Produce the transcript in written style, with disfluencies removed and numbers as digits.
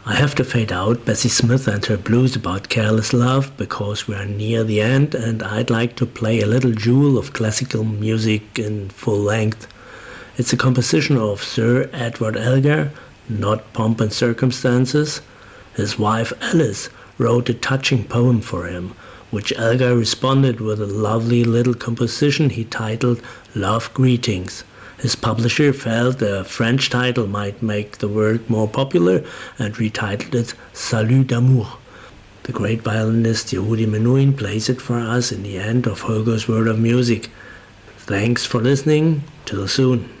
I have to fade out Bessie Smith and her blues about careless love because we are near the end, and I'd like to play a little jewel of classical music in full length. It's a composition of Sir Edward Elgar, not Pomp and Circumstances. His wife Alice wrote a touching poem for him, which Elgar responded with a lovely little composition he titled Love Greetings. His publisher felt the French title might make the work more popular and retitled it Salut d'amour. The great violinist Yehudi Menuhin plays it for us in the end of Hugo's World of Music. Thanks for listening. Till soon.